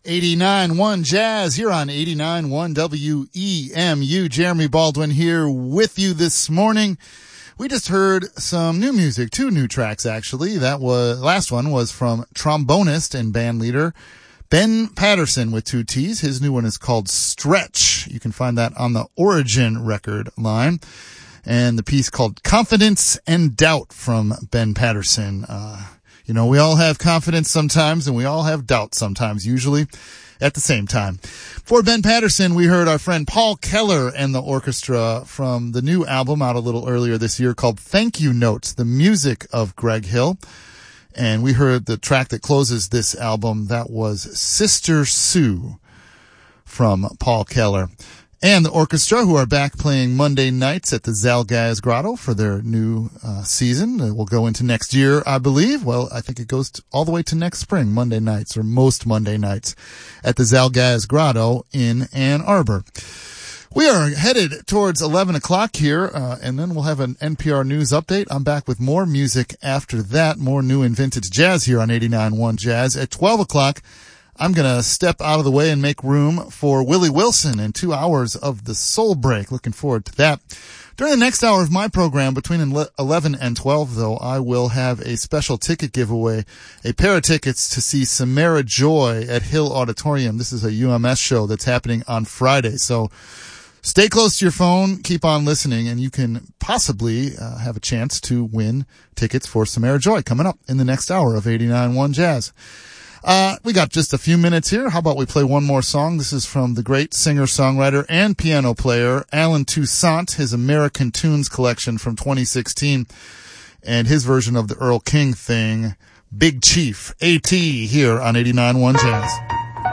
89.1 Jazz here on 89.1 WEMU. Jeremy Baldwin here with you this morning. We just heard some new music, two new tracks actually. Last one was from trombonist and band leader Ben Patterson with two T's. His new one is called Stretch. You can find that on the Origin record line. And the piece called Confidence and Doubt from Ben Patterson. We all have confidence sometimes and we all have doubt sometimes, usually at the same time. For Ben Patterson, we heard our friend Paul Keller and the orchestra from the new album out a little earlier this year called Thank You Notes, the music of Greg Hill. And we heard the track that closes this album. That was Sister Sue from Paul Keller. And the orchestra, who are back playing Monday nights at the Zalgaz Grotto for their new season. It will go into next year, I believe. Well, I think it goes all the way to next spring, Monday nights, or most Monday nights, at the Zalgaz Grotto in Ann Arbor. We are headed towards 11 o'clock here, and then we'll have an NPR News update. I'm back with more music after that, more new and vintage jazz here on 89.1 Jazz. At 12 o'clock, I'm going to step out of the way and make room for Willie Wilson and 2 hours of the Soul Break. Looking forward to that. During the next hour of my program, between 11 and 12, though, I will have a special ticket giveaway, a pair of tickets to see Samara Joy at Hill Auditorium. This is a UMS show that's happening on Friday. So stay close to your phone, keep on listening, and you can possibly have a chance to win tickets for Samara Joy coming up in the next hour of 89.1 Jazz. We got just a few minutes here. How about we play one more song? This is from the great singer-songwriter and piano player Alan Toussaint, his American Tunes collection from 2016, and his version of the Earl King thing, Big Chief, A.T. here on 89.1 Jazz.